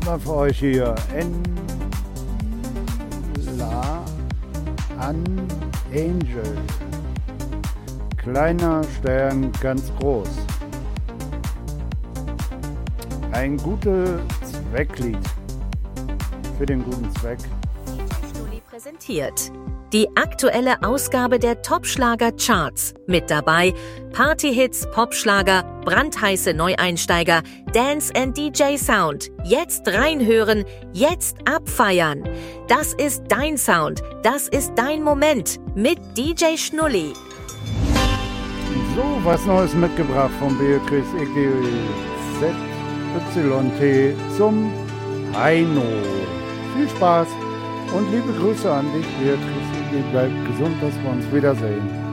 wir für euch hier. An Angel. Kleiner Stern, ganz groß. Ein gutes Zwecklied. Für den guten Zweck. Präsentiert. Die aktuelle Ausgabe der Top-Schlager-Charts. Mit dabei Partyhits, Popschlager, brandheiße Neueinsteiger, Dance and DJ Sound. Jetzt reinhören, jetzt abfeiern. Das ist dein Sound, das ist dein Moment mit DJ Schnulli. So, was Neues mitgebracht von Beatrice EGZYT zum Heino. Viel Spaß und liebe Grüße an dich, Beatrice. Bleib gesund, dass wir uns wiedersehen.